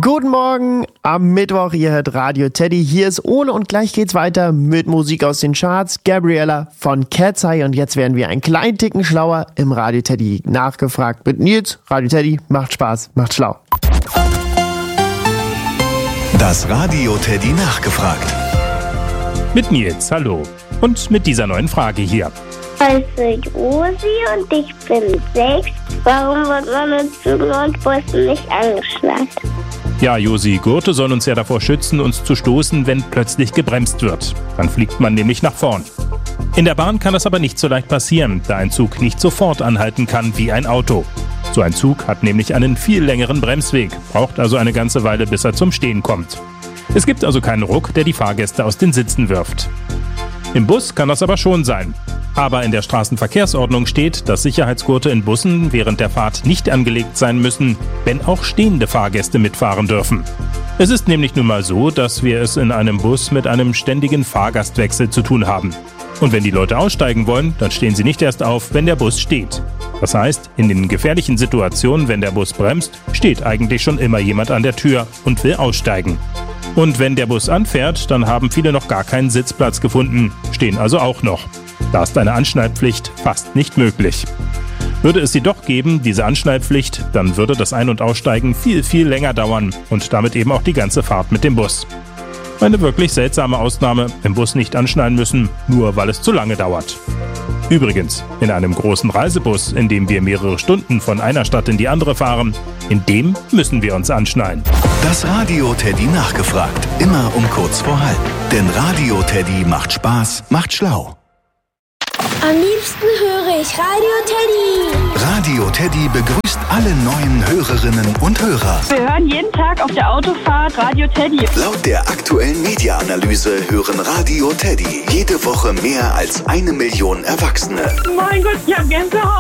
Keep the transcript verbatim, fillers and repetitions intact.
Guten Morgen am Mittwoch, ihr hört Radio Teddy. Hier ist Ole und gleich geht's weiter mit Musik aus den Charts. Gabriella von Cat's Eye und jetzt werden wir einen kleinen Ticken schlauer im Radio Teddy nachgefragt mit Nils. Radio Teddy macht Spaß, macht schlau. Das Radio Teddy nachgefragt. Mit Nils, hallo. Und mit dieser neuen Frage hier. Ich heiße Josi und ich bin sechs. Warum wird meine Züge und Bussen nicht angeschnallt? Ja, Josi, Gurte sollen uns ja davor schützen, uns zu stoßen, wenn plötzlich gebremst wird. Dann fliegt man nämlich nach vorn. In der Bahn kann das aber nicht so leicht passieren, da ein Zug nicht sofort anhalten kann wie ein Auto. So ein Zug hat nämlich einen viel längeren Bremsweg, braucht also eine ganze Weile, bis er zum Stehen kommt. Es gibt also keinen Ruck, der die Fahrgäste aus den Sitzen wirft. Im Bus kann das aber schon sein. Aber in der Straßenverkehrsordnung steht, dass Sicherheitsgurte in Bussen während der Fahrt nicht angelegt sein müssen, wenn auch stehende Fahrgäste mitfahren dürfen. Es ist nämlich nun mal so, dass wir es in einem Bus mit einem ständigen Fahrgastwechsel zu tun haben. Und wenn die Leute aussteigen wollen, dann stehen sie nicht erst auf, wenn der Bus steht. Das heißt, in den gefährlichen Situationen, wenn der Bus bremst, steht eigentlich schon immer jemand an der Tür und will aussteigen. Und wenn der Bus anfährt, dann haben viele noch gar keinen Sitzplatz gefunden, stehen also auch noch. Da ist eine Anschnallpflicht fast nicht möglich. Würde es sie doch geben, diese Anschnallpflicht, dann würde das Ein- und Aussteigen viel, viel länger dauern und damit eben auch die ganze Fahrt mit dem Bus. Eine wirklich seltsame Ausnahme, im Bus nicht anschnallen müssen, nur weil es zu lange dauert. Übrigens, in einem großen Reisebus, in dem wir mehrere Stunden von einer Stadt in die andere fahren, in dem müssen wir uns anschnallen. Das Radio Teddy nachgefragt, immer um kurz vor halb. Denn Radio Teddy macht Spaß, macht schlau. Am liebsten höre ich Radio Teddy. Radio Teddy begrüßt alle neuen Hörerinnen und Hörer. Wir hören jeden Tag auf der Autofahrt Radio Teddy. Laut der aktuellen Media-Analyse hören Radio Teddy jede Woche mehr als eine Million Erwachsene. Mein Gott, ich hab Gänsehaut.